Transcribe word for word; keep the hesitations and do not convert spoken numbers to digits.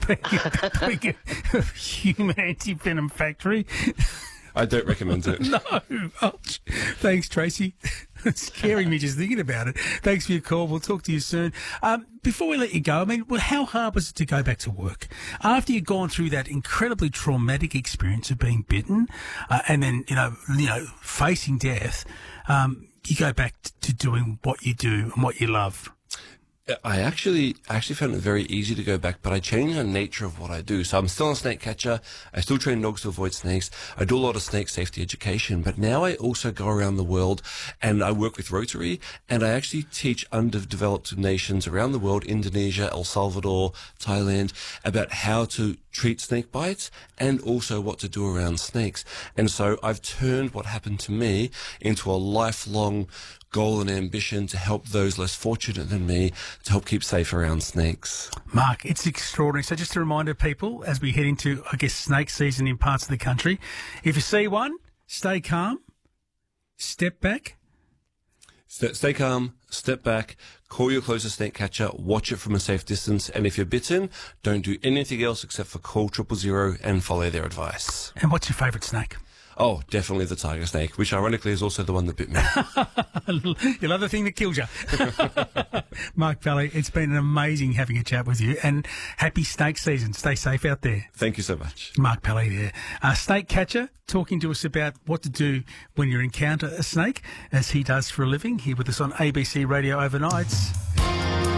Speaking of Human Anti-Venom Factory. I don't recommend it. No. Oh, thanks, Tracy. It's scaring me just thinking about it. Thanks for your call. We'll talk to you soon. Um, before we let you go, I mean, well, how hard was it to go back to work? After you'd gone through that incredibly traumatic experience of being bitten uh, and then, you know, you know, facing death, um, you go back to doing what you do and what you love. I actually actually found it very easy to go back, but I changed the nature of what I do. So I'm still a snake catcher. I still train dogs to avoid snakes. I do a lot of snake safety education, but now I also go around the world and I work with Rotary, and I actually teach underdeveloped nations around the world, Indonesia, El Salvador, Thailand, about how to treat snake bites and also what to do around snakes. And so I've turned what happened to me into a lifelong goal and ambition to help those less fortunate than me, to help keep safe around snakes. Mark, it's extraordinary. So just a reminder, people, as we head into, I guess, snake season in parts of the country, if you see one, stay calm, step back. St- stay calm, step back, call your closest snake catcher, watch it from a safe distance, and if you're bitten, don't do anything else except for call triple zero and follow their advice. And what's your favourite snake? Oh, definitely the tiger snake, which ironically is also the one that bit me. You love the thing that kills you. Mark Pally, it's been an amazing having a chat with you, and happy snake season. Stay safe out there. Thank you so much. Mark Pally there. A snake catcher talking to us about what to do when you encounter a snake, as he does for a living, here with us on A B C Radio Overnights.